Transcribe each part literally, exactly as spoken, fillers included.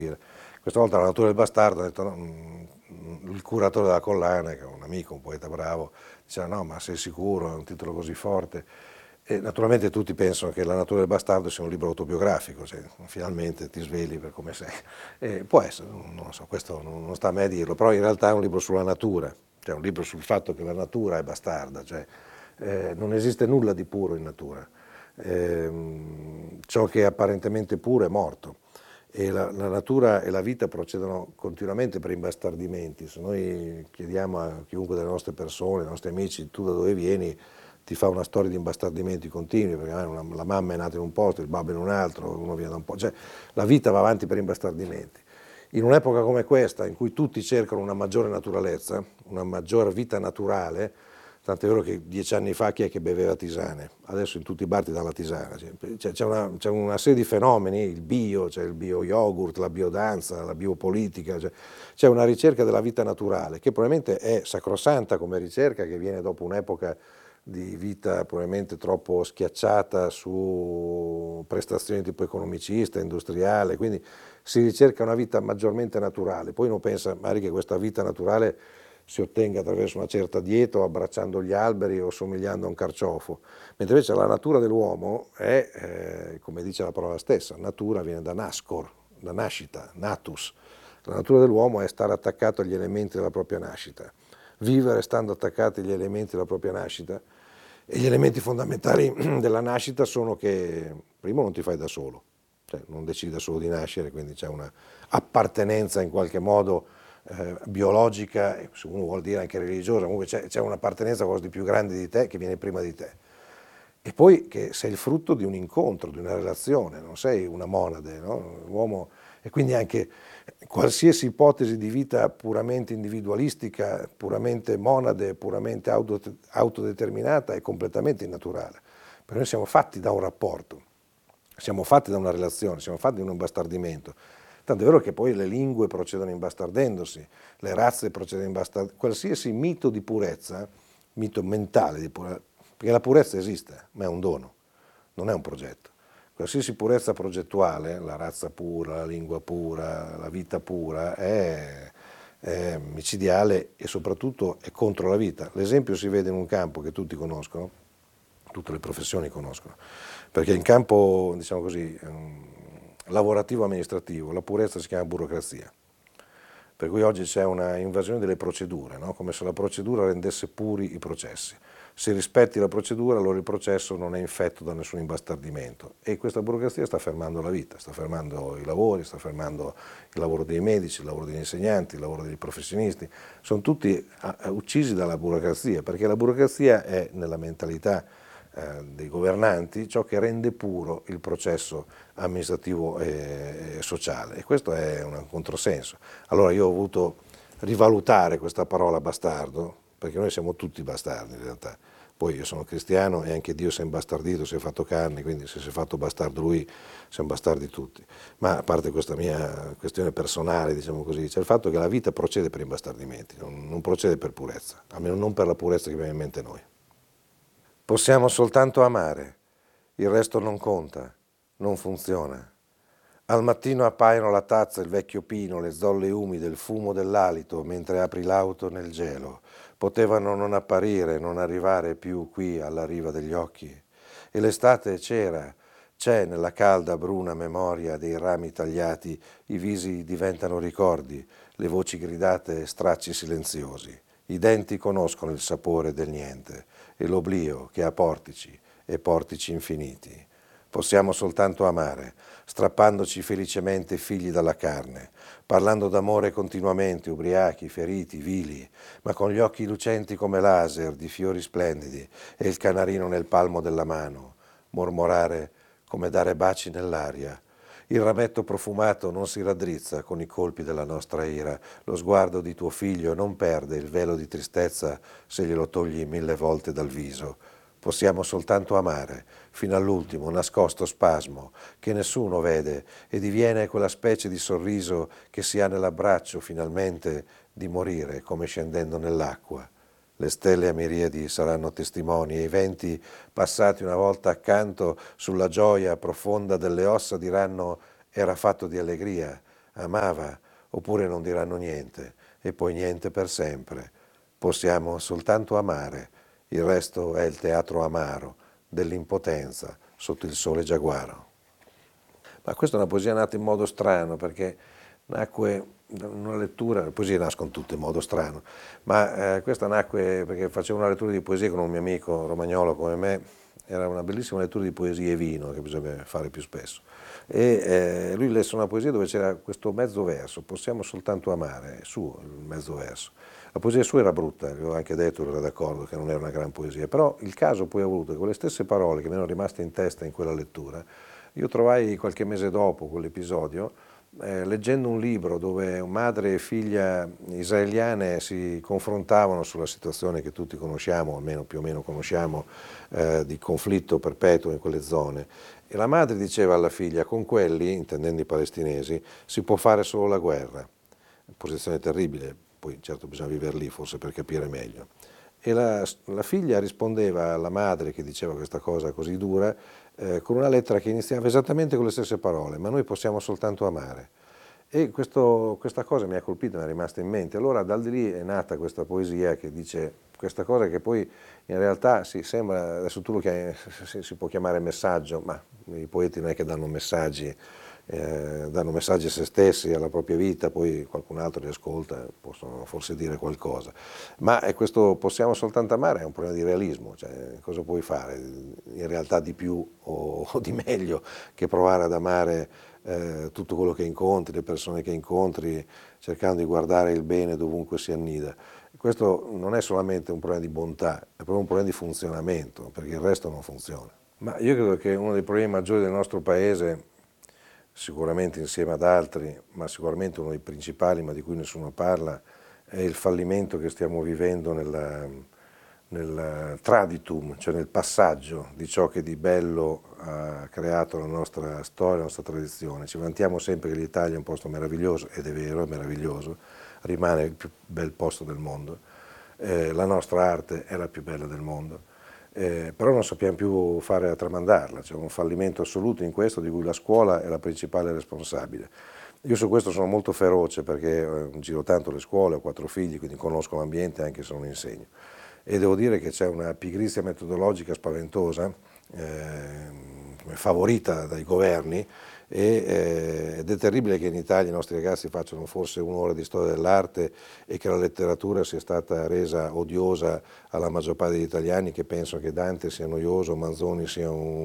Questa volta la natura del bastardo ha detto, no, mm, il curatore della collana, che è un amico, un poeta bravo, diceva no, ma sei sicuro, è un titolo così forte? E naturalmente tutti pensano che La natura del bastardo sia un libro autobiografico, cioè finalmente ti svegli per come sei. E può essere, non lo so, questo non, non sta a me a dirlo, però in realtà è un libro sulla natura, cioè un libro sul fatto che la natura è bastarda, cioè eh, non esiste nulla di puro in natura. Eh, ciò che è apparentemente puro è morto. E la, la natura e la vita procedono continuamente per imbastardimenti. Se noi chiediamo a chiunque delle nostre persone, ai nostri amici, tu da dove vieni, ti fa una storia di imbastardimenti continui, perché una, la mamma è nata in un posto, il babbo in un altro, uno viene da un po', cioè la vita va avanti per imbastardimenti. In un'epoca come questa, in cui tutti cercano una maggiore naturalezza, una maggiore vita naturale, tant'è vero che dieci anni fa chi è che beveva tisane? Adesso in tutti i bar ti danno la tisana. C'è, c'è, una, c'è una serie di fenomeni, il bio, c'è il bio yogurt, la biodanza, la biopolitica, c'è, c'è una ricerca della vita naturale che probabilmente è sacrosanta come ricerca, che viene dopo un'epoca di vita probabilmente troppo schiacciata su prestazioni tipo economicista, industriale, quindi si ricerca una vita maggiormente naturale. Poi uno pensa magari che questa vita naturale si ottenga attraverso una certa dieta o abbracciando gli alberi o somigliando a un carciofo, mentre invece la natura dell'uomo è, eh, come dice la parola stessa, natura viene da nascor, da nascita, natus. La natura dell'uomo è stare attaccato agli elementi della propria nascita, vivere stando attaccati agli elementi della propria nascita, e gli elementi fondamentali della nascita sono che prima non ti fai da solo, cioè non decidi da solo di nascere, quindi c'è una appartenenza in qualche modo eh, biologica, e se uno vuol dire anche religiosa, comunque c'è, c'è un'appartenenza a qualcosa di più grande di te che viene prima di te. E poi che sei il frutto di un incontro, di una relazione, non sei una monade, no? L'uomo, e quindi anche qualsiasi ipotesi di vita puramente individualistica, puramente monade, puramente auto, autodeterminata è completamente innaturale. Perché noi siamo fatti da un rapporto, siamo fatti da una relazione, siamo fatti da un imbastardimento. Tanto è vero che poi le lingue procedono imbastardendosi, le razze procedono imbastardendosi, qualsiasi mito di purezza, mito mentale di purezza, perché la purezza esiste, ma è un dono, non è un progetto. Qualsiasi purezza progettuale, la razza pura, la lingua pura, la vita pura, è, è micidiale e soprattutto è contro la vita. L'esempio si vede in un campo che tutti conoscono, tutte le professioni conoscono, perché in campo, diciamo così, lavorativo amministrativo, la purezza si chiama burocrazia. Per cui oggi c'è una invasione delle procedure, no? Come se la procedura rendesse puri i processi. Se rispetti la procedura, allora il processo non è infetto da nessun imbastardimento. E questa burocrazia sta fermando la vita, sta fermando i lavori, sta fermando il lavoro dei medici, il lavoro degli insegnanti, il lavoro dei professionisti. Sono tutti uccisi dalla burocrazia, perché la burocrazia è nella mentalità eh, dei governanti ciò che rende puro il processo amministrativo e sociale. E questo è un controsenso. Allora io ho voluto rivalutare questa parola bastardo, perché noi siamo tutti bastardi in realtà. Poi io sono cristiano e anche Dio si è imbastardito, si è fatto carne, quindi se si è fatto bastardo lui, siamo bastardi tutti. Ma a parte questa mia questione personale, diciamo così, c'è il fatto che la vita procede per imbastardimenti, non, non procede per purezza, almeno non per la purezza che abbiamo in mente noi. Possiamo soltanto amare, il resto non conta, non funziona. Al mattino appaiono la tazza, il vecchio pino, le zolle umide, il fumo dell'alito mentre apri l'auto nel gelo. Potevano non apparire, non arrivare più qui alla riva degli occhi. E l'estate c'era, c'è nella calda bruna memoria dei rami tagliati, i visi diventano ricordi, le voci gridate stracci silenziosi. I denti conoscono il sapore del niente e l'oblio che ha portici e portici infiniti. Possiamo soltanto amare, strappandoci felicemente figli dalla carne, parlando d'amore continuamente, ubriachi, feriti, vili, ma con gli occhi lucenti come laser di fiori splendidi e il canarino nel palmo della mano, mormorare come dare baci nell'aria. Il rametto profumato non si raddrizza con i colpi della nostra ira, lo sguardo di tuo figlio non perde il velo di tristezza se glielo togli mille volte dal viso. Possiamo soltanto amare, fino all'ultimo, nascosto spasmo, che nessuno vede, e diviene quella specie di sorriso che si ha nell'abbraccio, finalmente, di morire, come scendendo nell'acqua. Le stelle a miriadi saranno testimoni e i venti, passati una volta accanto sulla gioia profonda delle ossa, diranno «era fatto di allegria», amava, oppure non diranno niente, e poi niente per sempre. Possiamo soltanto amare, il resto è il teatro amaro dell'impotenza sotto il sole giaguaro. Ma questa è una poesia nata in modo strano, perché nacque da una lettura, le poesie nascono tutte in modo strano, ma eh, questa nacque perché facevo una lettura di poesie con un mio amico romagnolo come me, era una bellissima lettura di poesie e vino che bisogna fare più spesso. E eh, lui lesse una poesia dove c'era questo mezzo verso, possiamo soltanto amare, è suo il mezzo verso. La poesia sua era brutta, avevo anche detto, ero d'accordo che non era una gran poesia, però il caso poi ha voluto che quelle stesse parole che mi erano rimaste in testa in quella lettura, io trovai qualche mese dopo quell'episodio, eh, leggendo un libro dove madre e figlia israeliane si confrontavano sulla situazione che tutti conosciamo, almeno più o meno conosciamo, eh, di conflitto perpetuo in quelle zone. E la madre diceva alla figlia, con quelli, intendendo i palestinesi, si può fare solo la guerra. Posizione terribile, poi certo bisogna vivere lì forse per capire meglio. E la, la figlia rispondeva alla madre che diceva questa cosa così dura eh, con una lettera che iniziava esattamente con le stesse parole, ma noi possiamo soltanto amare. E questo, questa cosa mi ha colpito, mi è rimasta in mente. Allora da lì è nata questa poesia che dice questa cosa che poi in realtà si sembra, adesso tu lo chiami, si, si può chiamare messaggio, ma i poeti non è che danno messaggi, eh, danno messaggi a se stessi, alla propria vita, poi qualcun altro li ascolta, possono forse dire qualcosa. Ma è questo possiamo soltanto amare è un problema di realismo, cioè cosa puoi fare in realtà di più o, o di meglio che provare ad amare eh, tutto quello che incontri, le persone che incontri, cercando di guardare il bene dovunque si annida. Questo non è solamente un problema di bontà, è proprio un problema di funzionamento, perché il resto non funziona. Ma io credo che uno dei problemi maggiori del nostro Paese, sicuramente insieme ad altri, ma sicuramente uno dei principali, ma di cui nessuno parla, è il fallimento che stiamo vivendo nella, nel traditum, cioè nel passaggio di ciò che di bello ha creato la nostra storia, la nostra tradizione. Ci vantiamo sempre che l'Italia è un posto meraviglioso, ed è vero, è meraviglioso, rimane il più bel posto del mondo, eh, la nostra arte è la più bella del mondo, eh, però non sappiamo più fare a tramandarla, c'è un fallimento assoluto in questo di cui la scuola è la principale responsabile. Io su questo sono molto feroce perché eh, giro tanto le scuole, ho quattro figli, quindi conosco l'ambiente anche se non insegno. E devo dire che c'è una pigrizia metodologica spaventosa, eh, favorita dai governi, e, eh, ed è terribile che in Italia i nostri ragazzi facciano forse un'ora di storia dell'arte e che la letteratura sia stata resa odiosa alla maggior parte degli italiani che pensano che Dante sia noioso, Manzoni sia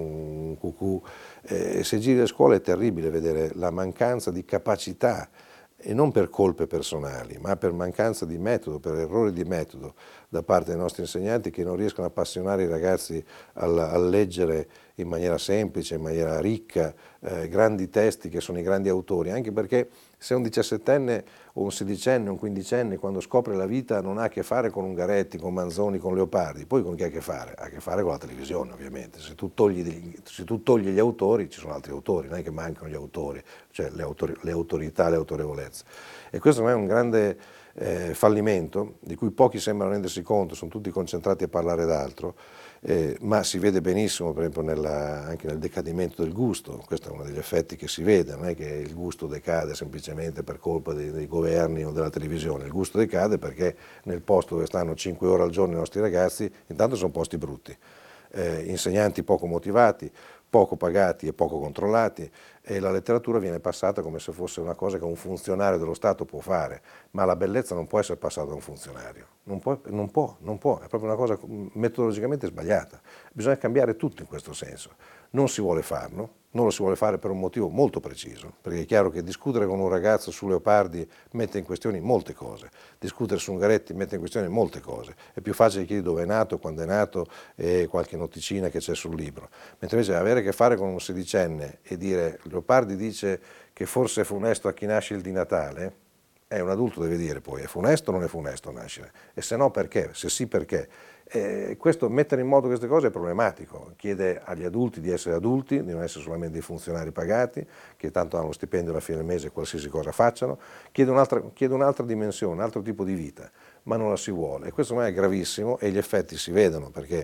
un cucù. Eh, se giri le scuole è terribile vedere la mancanza di capacità, e non per colpe personali, ma per mancanza di metodo, per errori di metodo da parte dei nostri insegnanti che non riescono a appassionare i ragazzi al, a leggere in maniera semplice, in maniera ricca, eh, grandi testi che sono i grandi autori, anche perché se un diciassettenne o un sedicenne o un quindicenne quando scopre la vita non ha a che fare con Ungaretti, con Manzoni, con Leopardi, poi con chi ha a che fare? Ha a che fare con la televisione ovviamente, se tu togli, degli, se tu togli gli autori ci sono altri autori, non è che mancano gli autori, cioè le, autori, le autorità, le autorevolezze. E questo è un grande eh, fallimento di cui pochi sembrano rendersi conto, sono tutti concentrati a parlare d'altro. Eh, ma si vede benissimo per esempio nella, anche nel decadimento del gusto, questo è uno degli effetti che si vede, non è che il gusto decade semplicemente per colpa dei, dei governi o della televisione, il gusto decade perché nel posto dove stanno cinque ore al giorno i nostri ragazzi intanto sono posti brutti, eh, insegnanti poco motivati, poco pagati e poco controllati, e la letteratura viene passata come se fosse una cosa che un funzionario dello Stato può fare, ma la bellezza non può essere passata da un funzionario, non può, non può, non può, è proprio una cosa metodologicamente sbagliata, bisogna cambiare tutto in questo senso, non si vuole farlo, non lo si vuole fare per un motivo molto preciso, perché è chiaro che discutere con un ragazzo su Leopardi mette in questione molte cose, discutere su Ungaretti mette in questione molte cose, è più facile chiedere dove è nato, quando è nato e qualche noticina che c'è sul libro, mentre invece avere a che fare con un sedicenne e dire Leopardi dice che forse è funesto a chi nasce il di Natale, eh, un adulto deve dire poi è funesto o non è funesto nascere, e se no perché, se sì perché. Eh, questo, mettere in moto queste cose è problematico, chiede agli adulti di essere adulti, di non essere solamente dei funzionari pagati, che tanto hanno lo stipendio alla fine del mese qualsiasi cosa facciano, chiede un'altra, chiede un'altra dimensione, un altro tipo di vita, ma non la si vuole, e questo è gravissimo e gli effetti si vedono perché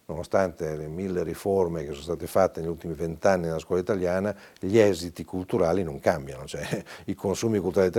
nonostante le mille riforme che sono state fatte negli ultimi vent'anni nella scuola italiana, gli esiti culturali non cambiano, cioè i consumi culturali